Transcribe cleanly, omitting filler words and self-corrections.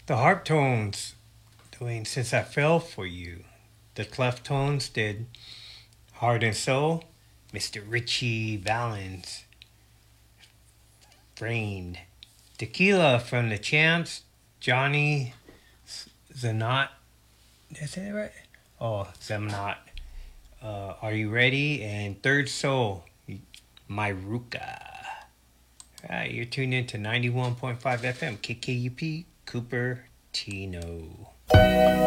The harp tones doing Since I Fell for You. The clef tones did Heart and Soul, Mr. Richie Valens, Framed. Tequila from the Champs, Johnny Zanot. Is that right? Oh, Zamnot. Are You Ready? And Third Soul, Myruka. All right, you're tuned in to 91.5 FM, KKUP, Cooper, Tino.